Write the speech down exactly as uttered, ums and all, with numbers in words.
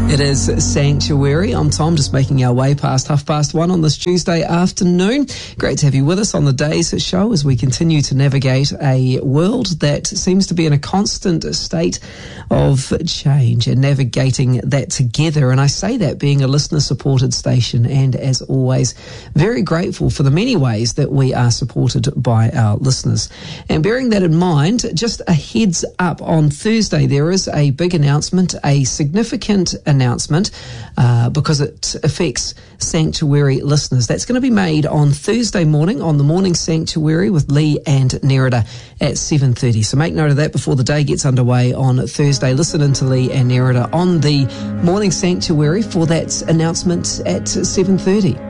It is Sanctuary. I'm Tom, just making our way past half past one on this Tuesday afternoon. Great to have you with us on the day's show as we continue to navigate a world that seems to be in a constant state of change and navigating that together. And I say that being a listener-supported station, and as always, very grateful for the many ways that we are supported by our listeners. And bearing that in mind, just a heads up, on Thursday there is a big announcement, a significant announcement announcement uh, because it affects Sanctuary listeners. That's going to be made on Thursday morning on the Morning Sanctuary with Lee and Nerida at seven thirty. So make note of that before the day gets underway on Thursday. Listen in to Lee and Nerida on the Morning Sanctuary for that announcement at seven thirty.